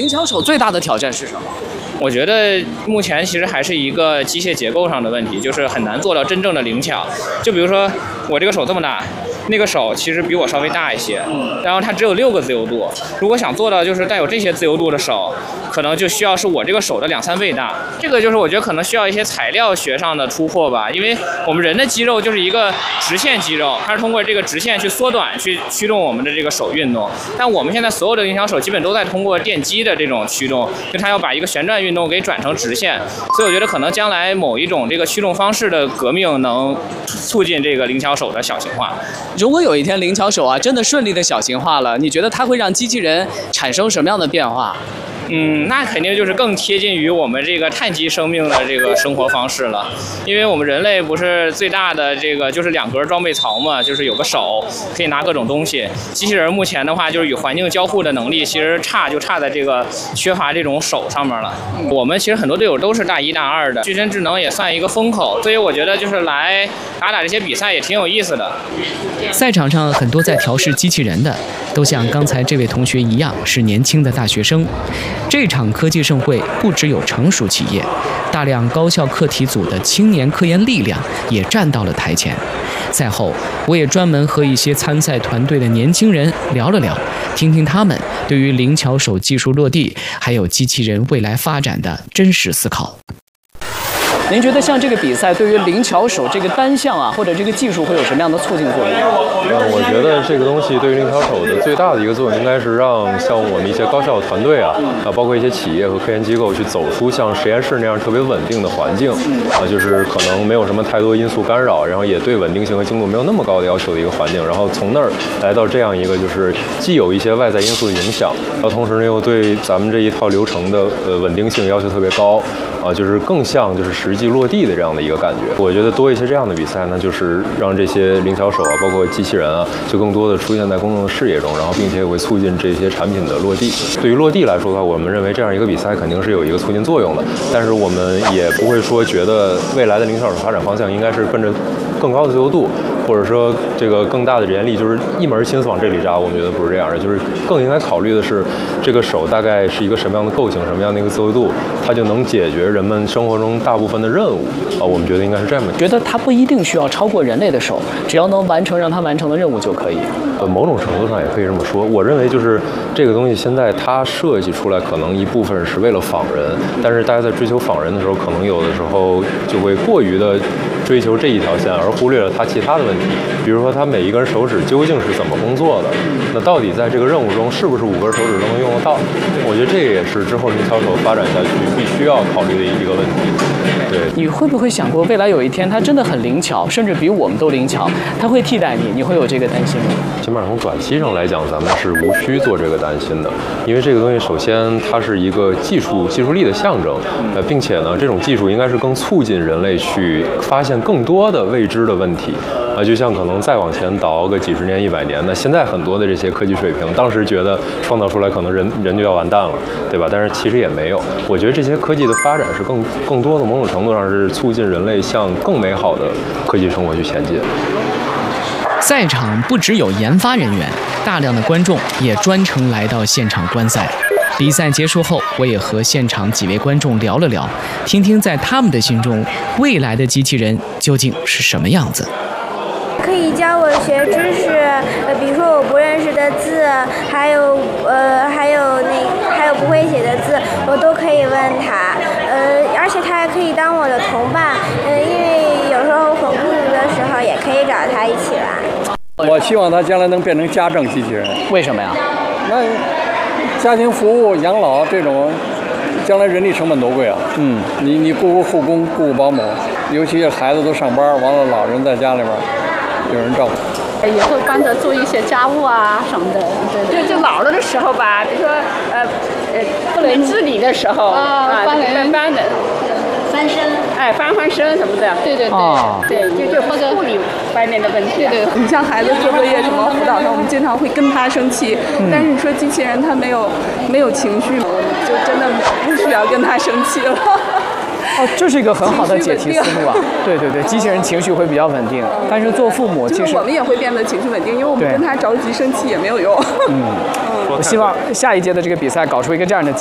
灵巧手最大的挑战是什么？ 我觉得目前其实还是一个机械结构上的问题，就是很难做到真正的灵巧。就比如说我这个手这么大，那个手其实比我稍微大一些，然后它只有6个自由度。如果想做到就是带有这些自由度的手，可能就需要是我这个手的2、3倍大。这个就是我觉得可能需要一些材料学上的突破吧，因为我们人的肌肉就是一个直线肌肉，它是通过这个直线去缩短，去驱动我们的这个手运动。但我们现在所有的灵巧手基本都在通过电机的这种驱动，就它要把一个旋转运动给转成直线。所以我觉得可能将来某一种这个驱动方式的革命能促进这个灵巧手的小型化。 如果有一天灵巧手啊真的顺利的小型化了，你觉得它会让机器人产生什么样的变化？ 那肯定就是更贴近于我们这个碳基生命的这个生活方式了，因为我们人类不是最大的这个就是2格装备槽嘛，就是有个手可以拿各种东西。机器人目前的话就是与环境交互的能力其实差在这个缺乏这种手上面了。我们其实很多队友都是大1、大2的，具身智能也算一个风口，所以我觉得就是来打这些比赛也挺有意思的。 赛场上很多在调试机器人的，都像刚才这位同学一样是年轻的大学生。这场科技盛会不只有成熟企业，大量高校课题组的青年科研力量也站到了台前。赛后，我也专门和一些参赛团队的年轻人聊了聊，听听他们对于灵巧手技术落地，还有机器人未来发展的真实思考。 您觉得像这个比赛对于灵巧手这个单项啊，或者这个技术会有什么样的促进作用？ 我觉得这个东西对于灵巧手的最大的一个作用，应该是让像我们一些高校团队啊，包括一些企业和科研机构去走出像实验室那样特别稳定的环境就是可能没有什么太多因素干扰，然后也对稳定性和精度没有那么高的要求的一个环境，然后从那儿来到这样一个就是既有一些外在因素的影响，然后同时呢又对咱们这一套流程的稳定性要求特别高就是更像就是实际落地的这样的一个感觉。我觉得多一些这样的比赛呢，就是让这些灵巧手啊，包括机器人啊，就更多的出现在公众的视野中，然后并且也会促进这些产品的落地。对于落地来说的话，我们认为这样一个比赛肯定是有一个促进作用的，但是我们也不会说觉得未来的灵巧手发展方向应该是奔着更高的自由度，或者说这个更大的人力，就是一门心思往这里扎。我们觉得不是这样的，就是更应该考虑的是这个手大概是一个什么样的构型，什么样的一个自由度，它就能解决人们生活中大部分的任务我们觉得应该是这样的。 觉得它不一定需要超过人类的手，只要能完成让它完成的任务就可以。 某种程度上也可以这么说。我认为就是这个东西现在它设计出来，可能一部分是为了仿人，但是大家在追求仿人的时候，可能有的时候就会过于的追求这一条线，而忽略了它其他的问题。比如说它每一根手指究竟是怎么工作的，那到底在这个任务中是不是5根手指都能用得到？我觉得这也是之后灵巧手发展下去必须要考虑的一个问题。对， 你会不会想过未来有一天它真的很灵巧，甚至比我们都灵巧，它会替代你？你会有这个担心吗？ 起码从短期上来讲，咱们是无需做这个担心的，因为这个东西首先它是一个技术力的象征，并且呢，这种技术应该是更促进人类去发现更多的未知的问题就像可能再往前倒个几十年、100年，那现在很多的这些科技水平，当时觉得创造出来可能人就要完蛋了，对吧？但是其实也没有。我觉得这些科技的发展是更多的某种程度上是促进人类向更美好的科技生活去前进。 赛场不只有研发人员，大量的观众也专程来到现场观赛。比赛结束后，我也和现场几位观众聊了聊，听听在他们的心中，未来的机器人究竟是什么样子。 可以教我学知识，比如说我不认识的字，还有不会写的字，我都可以问他。而且他还可以当我的同伴，因为有时候很孤独的时候，也可以找他一起玩。 我希望他将来能变成家政机器人。 为什么呀？ 那家庭服务、养老这种，将来人力成本多贵啊！你雇护工、雇保姆，尤其是孩子都上班，完了老人在家里边有人照顾。 也会帮着做一些家务啊什么的，对。就老了的时候吧，比如说不能自理的时候帮的翻身，翻身什么的，对，就或者护理方面的问题。 对，你像孩子做作业什么辅导上，我们经常会跟他生气，但是你说机器人它没有情绪，我们就真的不需要跟他生气了。 这是一个很好的解题思路啊！对，机器人情绪会比较稳定，但是做父母其实我们也会变得情绪稳定，因为我们跟他着急生气也没有用。 我希望下一届的这个比赛搞出一个这样的